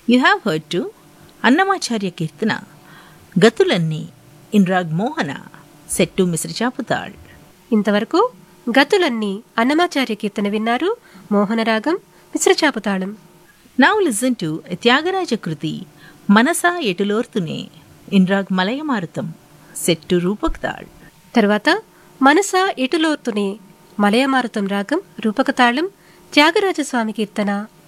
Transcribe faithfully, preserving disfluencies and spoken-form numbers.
You have heard to Annamacharya Kirtana Gatulanni in Rag Mohana set to Misra Chaputal. ఇంతవరకు గతులన్నీ అన్నమాచార్య కీర్తన విన్నారు. మోహనరాగం మిశ్ర చాపుతాళం. Now listen to Tyagaraja Kruti Manasa Etulortune in Rag Malayamarutam set to Rupak Tal. తర్వాత మనస ఎటులోర్తునే మలయమారుతం రాగం రూపకతాళం త్యాగరాజస్వామి కీర్తన